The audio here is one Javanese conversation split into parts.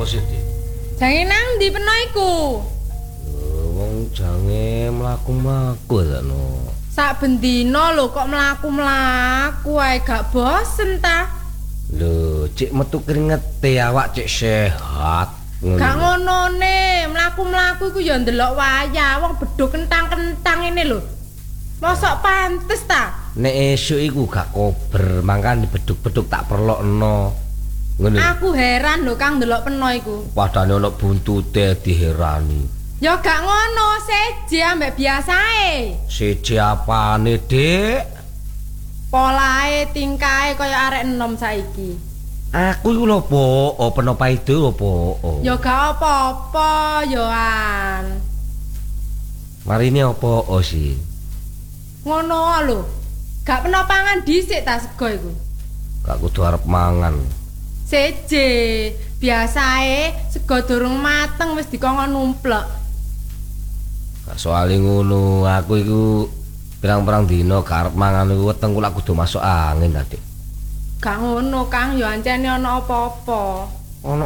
sih, Dik? Jange nang ndi peno iku? Wong jange mlaku-mlaku ta no. Sak bendina lho kok mlaku-mlaku ae gak bosen ta? Lho, cek metu keringete awak cek sehat. Gak ngonone, mlaku-mlaku iku ya ndelok wayah, wong bedho kentang-kentang ini lho. Mosok pantes ta? Nek esuk iku gak kober, mangkan beduk-beduk tak perlokno. Ngono. Aku heran lho Kang ndelok peno iku. Padane ana buntute diherani. Ya gak ngono, seje ambek biasae. Seje apane, Dik? Polahe, tingkahe kaya arek enom saiki. Aku iku lho po, peno paido lho po. Ya gak apa-apa, Yohan. Marine apa sih? Ngono lho. Gak peno pangan dhisik ta sego iku. Gak kudu arep mangan. Seje, biasae sego durung mateng wis dikongkon numplek. Gak soal ngono, aku iku pirang-pirang dina gak arep mangan iku wetengku lak kudu masuk angin ta, Dik. Gak ngono, Kang, ya ancene ana apa-apa. Ana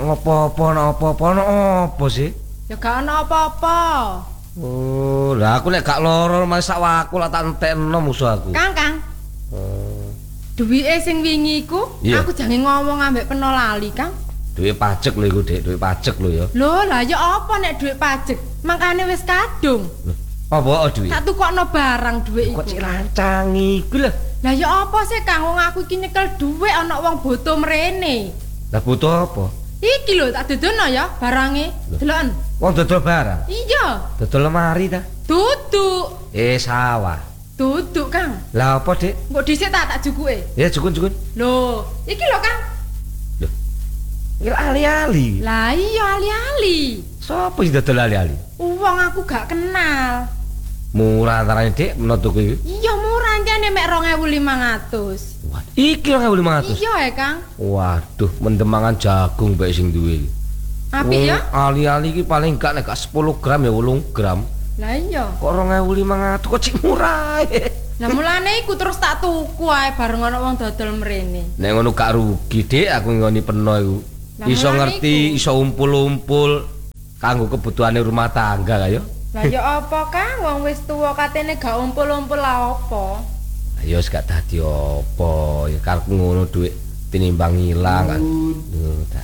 apa sih? Ya gak ana apa-apa. Oh, lah aku nek gak loro malah sak waku lak tak entekno musuh aku. Kang. Duwike sing wingi iku, Iya. aku jange ngomong ambek peno lali, Kang. Duit pajak lho iku, Dik, duit pajak lho ya. Lho, lah ya apa nek dhuwit pajak? Mangkane wis kadung. Lho, apa duit? Tak tukokno barang dhuwit iku. Kok cek lancang iku lho. Lah ya apa sih Kang, wong aku iki nyekel dhuwit ana wong boto mrene. Lah butuh apa? Iki lho tak dodono ya barange. Deloken. Wong dodol barang. Iya, Dodol lemari ta? duduk. Sawah. Duduk, Kang. Lah apa, Dik? Mbok dhisik tak jukuke. Ya jukun. Lho, iki lho, Kang. Iki ali-ali. Lah iya ali-ali. Sopo sing dodol ali-ali? Wong aku gak kenal. Murah antarane, Dik, menurut tuku iki. Iya murah ancane mek 2.500. Wah, iki 2.500. Iya ya, Kang. Waduh, mendemangan jagung bae sing duwe. Apik ya? Ali-ali iki paling gak nek 10 gram ya 8 gram. Lah iya. Kok 2.500 kok cik murah. Lah mulane iku terus tak tuku ae bareng ana wong dodol mrene. Nek ngono gak rugi, Dik, aku ngoni peno iku. Lah Iso mulane ngerti, iku. iso umpul-umpul kanggo kebutuhane rumah tangga kaya. Lah ya apa, Kang? Wong wis tuwa katene gak umpul-umpul lah apa? Ayo wis gak dadi apa, ya karepku ngono dhuwit tinimbang ilang kan. Ngono ta.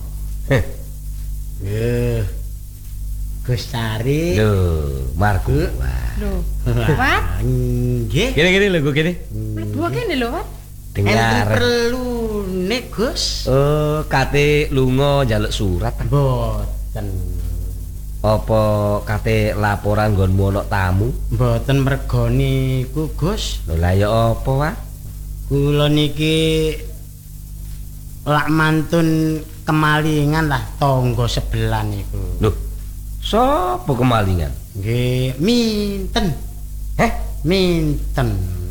Gus Tari. Lho, Margo. Lho. Wat? Nggih. Kene lho, gue kene. Mlebu kene lho, Wat. Enten Dengar. perlune, Gus. Oh, kate lunga njaluk surat. Mboten. Apa kate laporan nggonmu ana tamu? Mboten merga niku, Gus. Lho lah ya apa, Wak? Kula niki lak mantun kemalingan lah tangga sebelah niku. Lho, sapa kemalingan? Nggih, minten. Minten.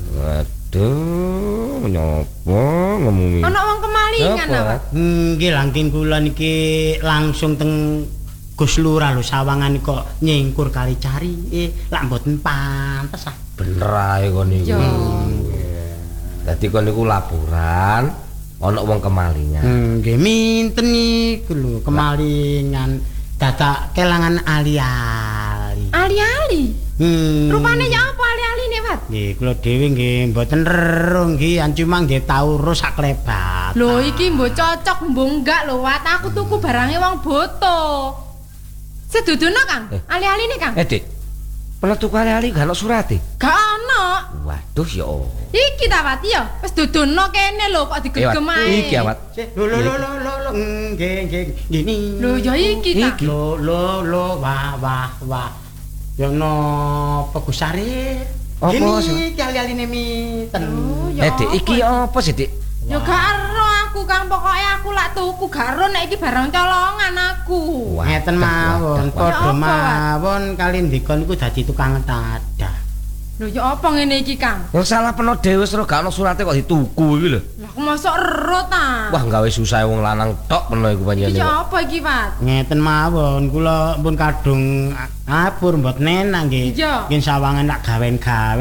Waduh, nyopo ngomong Ana wong kemalingan Apa? apa? Nggih, langking kula niki langsung teng Gus Lurah lho sawangan kok nyingkur kali cari. Lak mboten pantes ah. bener ae kon niku. Ya. Dadi kon niku laporan ana wong kemalingan. Nggih, minten niku lho kemalingan dadak kelangan ali-ali. Ali-ali. Rupane ya apa ali-aline, Wat? Nggih, kula dhewe nggih mboten reruh nggih, cuma nggih tau urus sak klebat. Lho iki mbok cocok mbok enggak lho, Wat. Aku tuku barange wong boto. Sedodono, Kang. Ali-aline, Kang. Dik. Pernah tuku ali-ali gak ono surate? Gak ono. Waduh ya. Iki ta, Wat, ya. Wis dodono kene lho kok digegem ae. Iki awat. Lho, nggih, gini. Lho ya iki ta. Lho, wah. Ya napa Gus Sari? Apa Gini, sih? iki ali-aline minten. Oh, ya Dik, iki apa sih, Dik? Ya gak ero aku, Kang. Pokoke aku lak tuku gak ero nek iki barang colongan aku. Wah, Ngeten mawon, wadah. padha Ya apa, mawon kali ndikon iku dadi tukang tadah. Lho ya apa ngene iki, Kang? Yang salah peno dhewe terus gak ono surate kok dituku iki lho. Lah aku mosok ero ta. Wah, gawe susah wong lanang tok peno iku Iki panjenengan. ya apa iki, Wat? Ngeten mawon, kula pun kadung apur mboten enak nggih. Iya. Nggih sawangan nak gawen-gawen ta.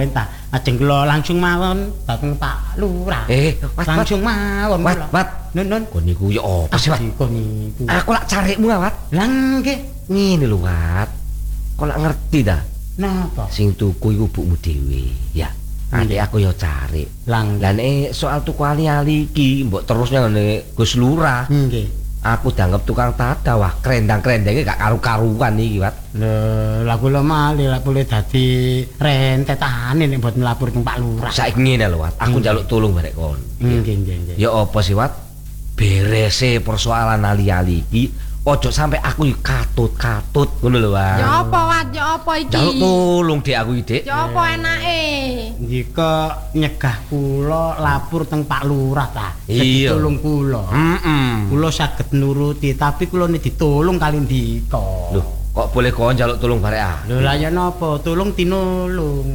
ajeng kula langsung mawon dhateng Pak Lurah. Wat, langsung mawon kula. Wat. Nun. Kon niku ya apa sih, Wat? Kon niku. Aku lak carikmu, Wat. Lah nggih. Ngene lho, Wat. Kok lak ngerti ta? Napa? Sing tuku iku bukmu dhewe, ya. Nanti aku ya cari. Lah nek soal tuku ali-ali iki mbok terus ngene Gus Lurah. Nggih. Aku dianggap tukang tada, wah krendang-krendenge gak karu-karuan iki, Wat. Lah kula malih lak boleh dadi rentetane nek mboten nglapor teng Pak Lurah. Saiki ngene lho, Wat. Aku njaluk tulung barek kon. Nggih. Ya apa sih, Wat? Berese persoalan ali-ali iki ojo sampai aku katut-katut ngono lho, Wat. Ya apa, Wat? Ya apa iki? Njaluk tulung Dik aku iki, Dik. Ya apa enake? Ndika nyegah kula lapor teng Pak Lurah ta. Iya. Ditulung kula. Kula saged nuruti, tapi kula nek ditulung kali ndika. Loh, kok boleh kon njaluk tulung barek ah? Lho lah ya napa? Tulung tinulung.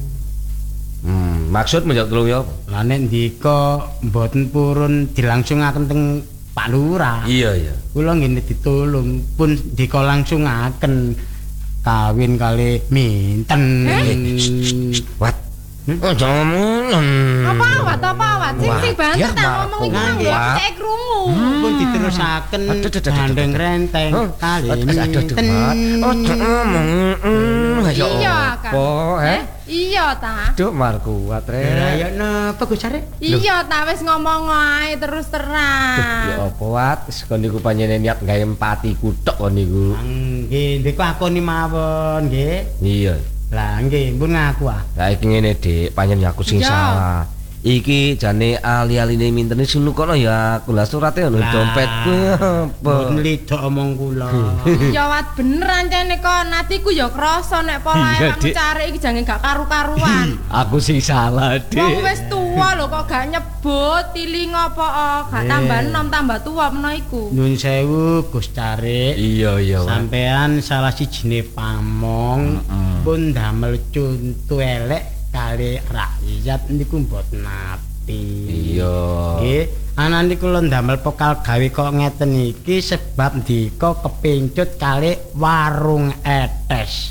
Maksud menjaluk tulung ya apa? Lah nek ndika mboten purun dilangsungaken teng Pak Lurah. Iya. Kula ngene ditulung pun ndika langsungaken kawin kali minten. Wat. Apa? Sing banget ta ngomong iku lho, cek krungu. Pun diterusaken gandeng renteng kali minten. Ojo ngomong. Iya, Kang. Iya ta. Duk marku Wat re. Lah ya napa Gus Arek? Iya ta wis ngomong ae terus terang. Ya apa Wat, kon niku panjenengan niat gawe empati kuthuk kon niku. Nggih, ndika akoni mawon nggih. Iya. Lah nggih, pun ngaku ah. Lah iki ngene Dik, panjenengan aku sing salah. Iki jane ali-aline mintene sing nukono ya aku lah surate ono dompetku apa. Mboten lidok omong kula. Ya Wat bener ancene kok atiku ya krasa nek polahe kamu cari iki jange gak karu-karuan. Aku sing salah, Dik. Wong wis tuwa lho kok gak nyebut tiling apa gak tambah enom tambah tuwa mena iku. Nyun sewu Gus Carik. Iya. Sampean salah sijine pamong pun damel conto elek kali rakyat niku mboten ati. Iya. Nggih, anane kula ndamel pokal gawe kok ngeten iki sebab ndika kepincut kali warung etes.